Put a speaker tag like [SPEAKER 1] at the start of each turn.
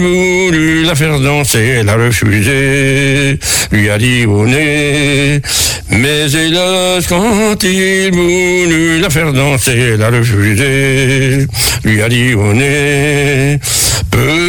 [SPEAKER 1] voulu la faire danser, elle a refusé, lui a dit au nez. Mais hélas, quand il voulut la faire danser, elle a refusé, lui a dit au nez.